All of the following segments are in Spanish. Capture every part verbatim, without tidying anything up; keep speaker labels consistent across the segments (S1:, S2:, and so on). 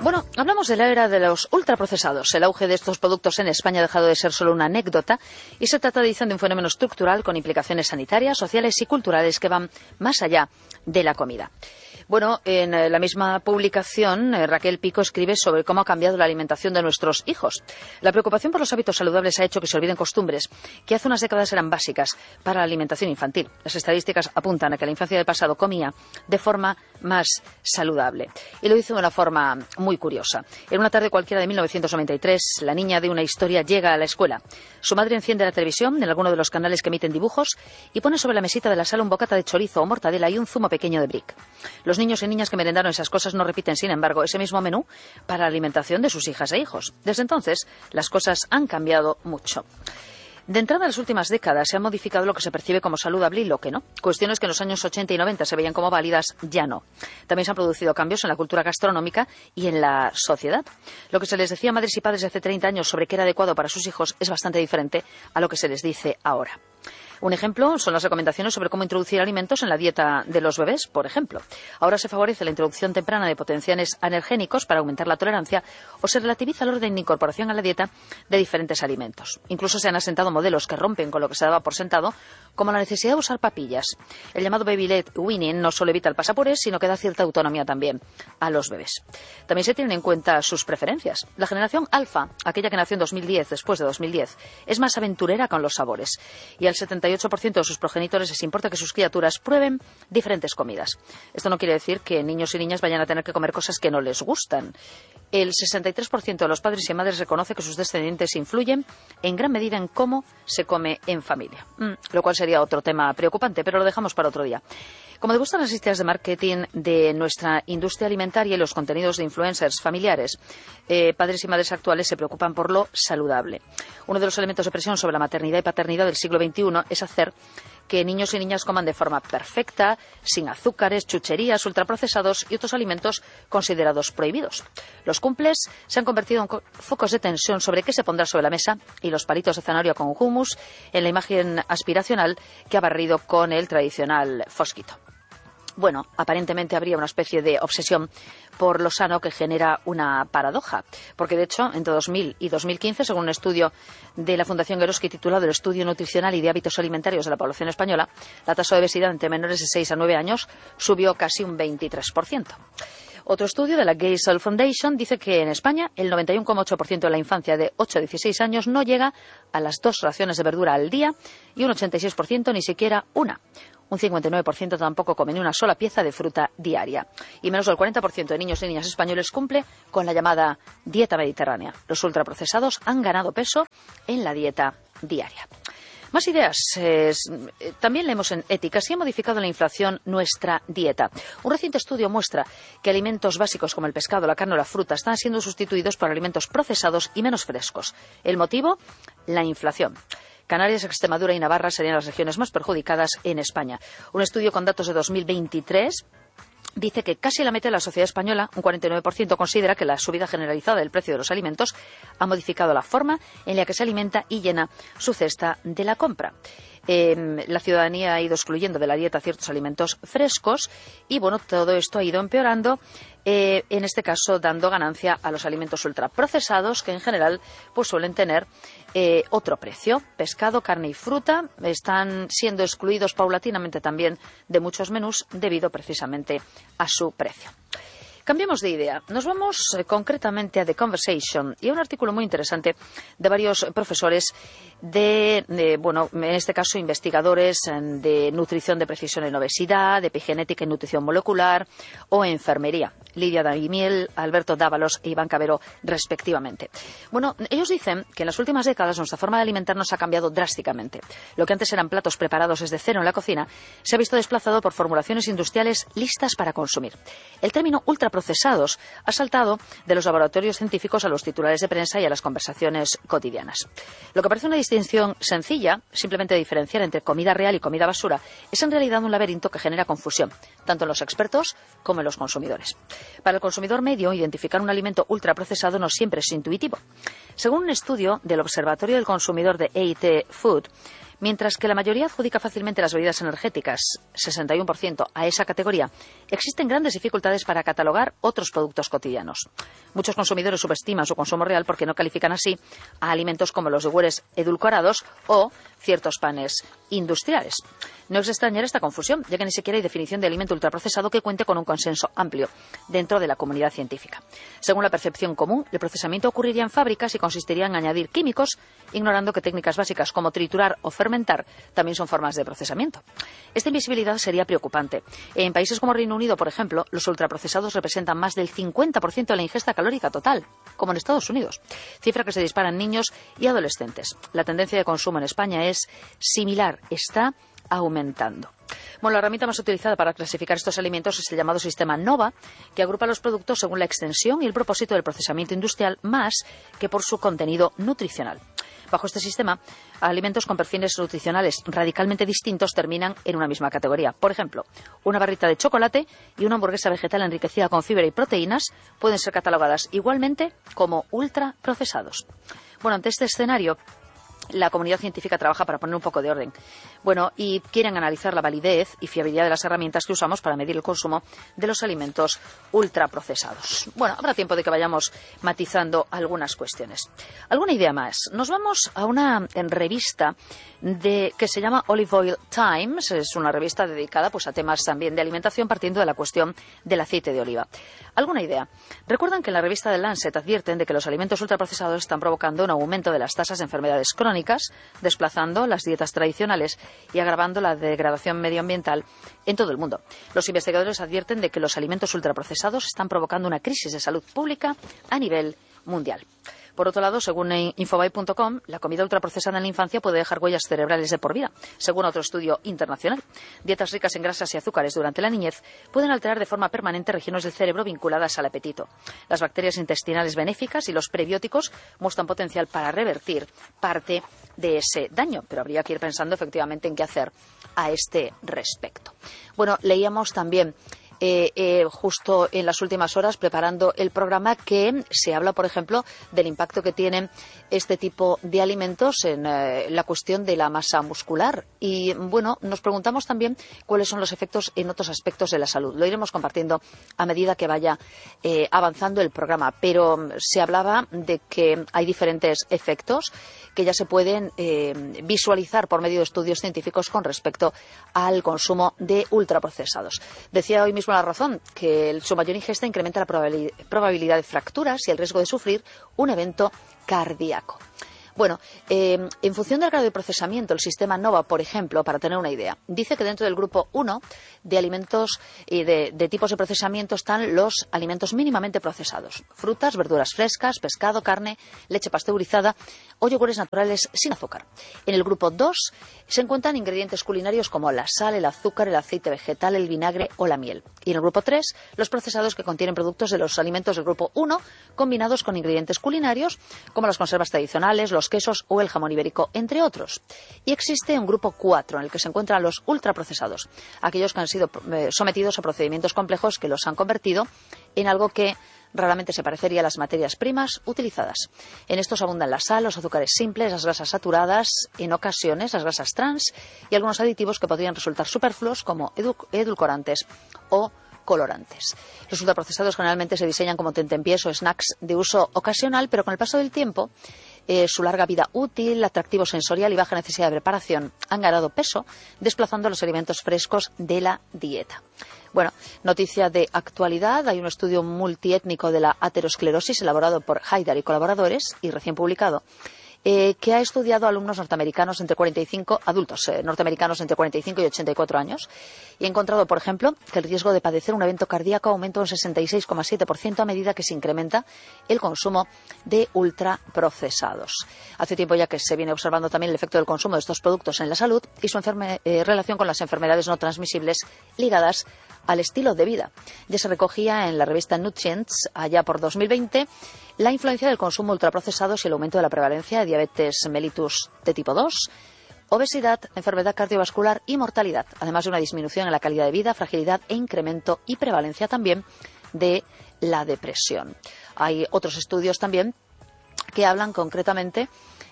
S1: Bueno, hablamos de la era de los ultraprocesados. El auge de estos productos en España ha dejado de ser solo una anécdota y se trata, dicen, de un fenómeno estructural con implicaciones sanitarias, sociales y culturales que van más allá de la comida. Bueno, en la misma publicación, Raquel Pico escribe sobre cómo ha cambiado la alimentación de nuestros hijos. La preocupación por los hábitos saludables ha hecho que se olviden costumbres que hace unas décadas eran básicas para la alimentación infantil. Las estadísticas apuntan a que la infancia del pasado comía de forma más saludable. Y lo hizo de una forma muy curiosa. En una tarde cualquiera de mil novecientos noventa y tres, la niña de una historia llega a la escuela. Su madre enciende la televisión en alguno de los canales que emiten dibujos y pone sobre la mesita de la sala un bocata de chorizo o mortadela y un zumo pequeño de brick. Los niños y niñas que merendaron esas cosas no repiten, sin embargo, ese mismo menú para la alimentación de sus hijas e hijos. Desde entonces, las cosas han cambiado mucho. De entrada, en las últimas décadas se ha modificado lo que se percibe como saludable y lo que no. Cuestiones que en los años ochenta y noventa se veían como válidas, ya no. También se han producido cambios en la cultura gastronómica y en la sociedad. Lo que se les decía a madres y padres de hace treinta años sobre qué era adecuado para sus hijos es bastante diferente a lo que se les dice ahora. Un ejemplo son las recomendaciones sobre cómo introducir alimentos en la dieta de los bebés, por ejemplo. Ahora se favorece la introducción temprana de potenciales alergénicos para aumentar la tolerancia o se relativiza el orden de incorporación a la dieta de diferentes alimentos. Incluso se han asentado modelos que rompen con lo que se daba por sentado, como la necesidad de usar papillas. El llamado baby-led weaning no solo evita el pasapurés, sino que da cierta autonomía también a los bebés. También se tienen en cuenta sus preferencias. La generación alfa, aquella que nació en dos mil diez, después de dos mil diez, es más aventurera con los sabores. Y al setenta y ocho por ciento de sus progenitores les importa que sus criaturas prueben diferentes comidas. Esto no quiere decir que niños y niñas vayan a tener que comer cosas que no les gustan. El sesenta y tres por ciento de los padres y madres reconoce que sus descendientes influyen en gran medida en cómo se come en familia. Mm, lo cual sería otro tema preocupante, pero lo dejamos para otro día. Como le gustan las historias de marketing de nuestra industria alimentaria y los contenidos de influencers familiares, eh, padres y madres actuales se preocupan por lo saludable. Uno de los elementos de presión sobre la maternidad y paternidad del siglo veintiuno es hacer que niños y niñas coman de forma perfecta, sin azúcares, chucherías, ultraprocesados y otros alimentos considerados prohibidos. Los cumples se han convertido en focos de tensión sobre qué se pondrá sobre la mesa y los palitos de zanahoria con hummus en la imagen aspiracional que ha barrido con el tradicional fosquito. Bueno, aparentemente habría una especie de obsesión por lo sano que genera una paradoja, porque de hecho entre dos mil y dos mil quince, según un estudio de la Fundación Eroski titulado El estudio nutricional y de hábitos alimentarios de la población española, la tasa de obesidad entre menores de seis a nueve años subió casi un veintitrés por ciento. Otro estudio de la Geisel Foundation dice que en España el noventa y uno coma ocho por ciento de la infancia de ocho a dieciséis años no llega a las dos raciones de verdura al día y un ochenta y seis por ciento ni siquiera una. Un cincuenta y nueve por ciento tampoco come ni una sola pieza de fruta diaria. Y menos del cuarenta por ciento de niños y niñas españoles cumple con la llamada dieta mediterránea. Los ultraprocesados han ganado peso en la dieta diaria. Más ideas. Eh, también leemos en Ética si ha modificado la inflación nuestra dieta. Un reciente estudio muestra que alimentos básicos como el pescado, la carne o la fruta están siendo sustituidos por alimentos procesados y menos frescos. ¿El motivo? La inflación. Canarias, Extremadura y Navarra serían las regiones más perjudicadas en España. Un estudio con datos de dos mil veintitrés dice que casi la mitad de la sociedad española, un cuarenta y nueve por ciento, considera que la subida generalizada del precio de los alimentos ha modificado la forma en la que se alimenta y llena su cesta de la compra. Eh, la ciudadanía ha ido excluyendo de la dieta ciertos alimentos frescos y, bueno, todo esto ha ido empeorando, eh, en este caso dando ganancia a los alimentos ultraprocesados que en general pues suelen tener eh, otro precio. Pescado, carne y fruta están siendo excluidos paulatinamente también de muchos menús debido precisamente a su precio. Cambiemos de idea. Nos vamos eh, concretamente a The Conversation y a un artículo muy interesante de varios profesores de, de, bueno, en este caso investigadores de nutrición de precisión en obesidad, de epigenética y nutrición molecular o enfermería. Lidia Daimiel, Alberto Dávalos e Iván Cabero, respectivamente. Bueno, ellos dicen que en las últimas décadas nuestra forma de alimentarnos ha cambiado drásticamente. Lo que antes eran platos preparados desde cero en la cocina se ha visto desplazado por formulaciones industriales listas para consumir. El término ultraprocesados ha saltado de los laboratorios científicos a los titulares de prensa y a las conversaciones cotidianas. Lo que parece una distinción sencilla, simplemente diferenciar entre comida real y comida basura, es en realidad un laberinto que genera confusión, tanto en los expertos como en los consumidores. Para el consumidor medio, identificar un alimento ultraprocesado no siempre es intuitivo. Según un estudio del Observatorio del Consumidor de A I T Food, Mientras que la mayoría adjudica fácilmente las bebidas energéticas, sesenta y uno por ciento, a esa categoría, existen grandes dificultades para catalogar otros productos cotidianos. Muchos consumidores subestiman su consumo real porque no califican así a alimentos como los yogures edulcorados o ciertos panes industriales. No es extrañar esta confusión, ya que ni siquiera hay definición de alimento ultraprocesado que cuente con un consenso amplio dentro de la comunidad científica. Según la percepción común, el procesamiento ocurriría en fábricas y consistiría en añadir químicos, ignorando que técnicas básicas como triturar o fermentar también son formas de procesamiento. Esta invisibilidad sería preocupante. En países como Reino Unido, por ejemplo, los ultraprocesados representan más del cincuenta por ciento de la ingesta calórica total, como en Estados Unidos, cifra que se dispara en niños y adolescentes. La tendencia de consumo en España es similar, está aumentando. Bueno, la herramienta más utilizada para clasificar estos alimentos es el llamado sistema NOVA, que agrupa los productos según la extensión y el propósito del procesamiento industrial más que por su contenido nutricional. Bajo este sistema, alimentos con perfiles nutricionales radicalmente distintos terminan en una misma categoría. Por ejemplo, una barrita de chocolate y una hamburguesa vegetal enriquecida con fibra y proteínas pueden ser catalogadas igualmente como ultraprocesados. Bueno, ante este escenario, la comunidad científica trabaja para poner un poco de orden. Bueno, y quieren analizar la validez y fiabilidad de las herramientas que usamos para medir el consumo de los alimentos ultraprocesados. Bueno, habrá tiempo de que vayamos matizando algunas cuestiones. ¿Alguna idea más? Nos vamos a una revista de, que se llama Olive Oil Times. Es una revista dedicada pues, a temas también de alimentación, partiendo de la cuestión del aceite de oliva. ¿Alguna idea? Recuerdan que en la revista The Lancet advierten de que los alimentos ultraprocesados están provocando un aumento de las tasas de enfermedades crónicas, desplazando las dietas tradicionales y agravando la degradación medioambiental en todo el mundo. Los investigadores advierten de que los alimentos ultraprocesados están provocando una crisis de salud pública a nivel mundial. Por otro lado, según Infobae punto com, la comida ultraprocesada en la infancia puede dejar huellas cerebrales de por vida, según otro estudio internacional. Dietas ricas en grasas y azúcares durante la niñez pueden alterar de forma permanente regiones del cerebro vinculadas al apetito. Las bacterias intestinales benéficas y los prebióticos muestran potencial para revertir parte de ese daño, pero habría que ir pensando efectivamente en qué hacer a este respecto. Bueno, leíamos también Eh, eh, justo en las últimas horas preparando el programa que se habla, por ejemplo, del impacto que tienen este tipo de alimentos en eh, la cuestión de la masa muscular. Y bueno, nos preguntamos también cuáles son los efectos en otros aspectos de la salud. Lo iremos compartiendo a medida que vaya eh, avanzando el programa, pero se hablaba de que hay diferentes efectos que ya se pueden eh, visualizar por medio de estudios científicos con respecto al consumo de ultraprocesados. Decía hoy mismo La Razón que el, su mayor ingesta incrementa la probabilidad de fracturas y el riesgo de sufrir un evento cardíaco. Bueno, eh, en función del grado de procesamiento, el sistema NOVA, por ejemplo, para tener una idea, dice que dentro del grupo uno de alimentos y de, de tipos de procesamiento están los alimentos mínimamente procesados: frutas, verduras frescas, pescado, carne, leche pasteurizada o yogures naturales sin azúcar. En el grupo dos se encuentran ingredientes culinarios como la sal, el azúcar, el aceite vegetal, el vinagre o la miel. Y en el grupo tres, los procesados que contienen productos de los alimentos del grupo uno combinados con ingredientes culinarios como las conservas tradicionales, los quesos o el jamón ibérico, entre otros. Y existe un grupo cuatro en el que se encuentran los ultraprocesados, aquellos que han sido eh, sometidos a procedimientos complejos que los han convertido en algo que raramente se parecería a las materias primas utilizadas. En estos abundan la sal, los azúcares simples, las grasas saturadas, en ocasiones las grasas trans y algunos aditivos que podrían resultar superfluos como edu- edulcorantes o colorantes. Los ultraprocesados generalmente se diseñan como tentempiés o snacks de uso ocasional, pero con el paso del tiempo, eh, su larga vida útil, atractivo sensorial y baja necesidad de preparación han ganado peso, desplazando los alimentos frescos de la dieta. Bueno, noticia de actualidad. Hay un estudio multiétnico de la aterosclerosis elaborado por Haidar y colaboradores y recién publicado, eh, que ha estudiado a alumnos norteamericanos entre cuarenta y cinco, adultos eh, norteamericanos entre cuarenta y cinco y ochenta y cuatro años, y ha encontrado, por ejemplo, que el riesgo de padecer un evento cardíaco aumenta un sesenta y seis coma siete por ciento a medida que se incrementa el consumo de ultraprocesados. Hace tiempo ya que se viene observando también el efecto del consumo de estos productos en la salud y su enferme, eh, relación con las enfermedades no transmisibles ligadas al estilo de vida. Ya se recogía en la revista Nutrients, allá por dos mil veinte, la influencia del consumo de ultraprocesados y el aumento de la prevalencia de diabetes mellitus de tipo dos, obesidad, enfermedad cardiovascular y mortalidad, además de una disminución en la calidad de vida, fragilidad e incremento y prevalencia también de la depresión. Hay otros estudios también que hablan concretamente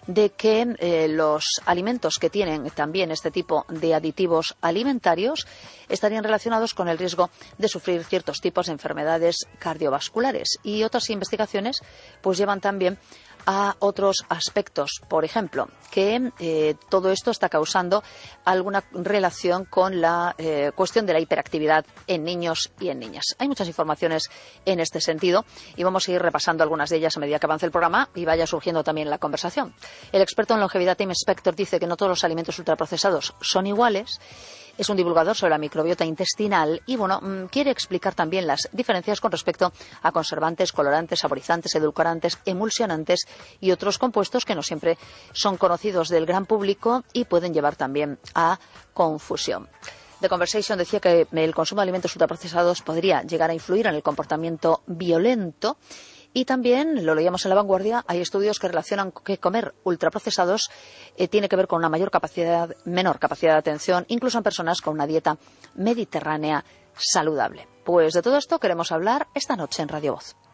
S1: de que eh, los alimentos que tienen también este tipo de aditivos alimentarios estarían relacionados con el riesgo de sufrir ciertos tipos de enfermedades cardiovasculares. Y otras investigaciones pues llevan también a otros aspectos, por ejemplo, que eh, todo esto está causando alguna relación con la eh, cuestión de la hiperactividad en niños y en niñas. Hay muchas informaciones en este sentido y vamos a ir repasando algunas de ellas a medida que avance el programa y vaya surgiendo también la conversación. El experto en longevidad Tim Spector dice que no todos los alimentos ultraprocesados son iguales. Es un divulgador sobre la microbiota intestinal y, bueno, quiere explicar también las diferencias con respecto a conservantes, colorantes, saborizantes, edulcorantes, emulsionantes y otros compuestos que no siempre son conocidos del gran público y pueden llevar también a confusión. The Conversation decía que el consumo de alimentos ultraprocesados podría llegar a influir en el comportamiento violento. Y también, lo leíamos en La Vanguardia, hay estudios que relacionan que comer ultraprocesados eh, tiene que ver con una mayor capacidad, menor capacidad de atención, incluso en personas con una dieta mediterránea saludable. Pues de todo esto queremos hablar esta noche en Radio Voz.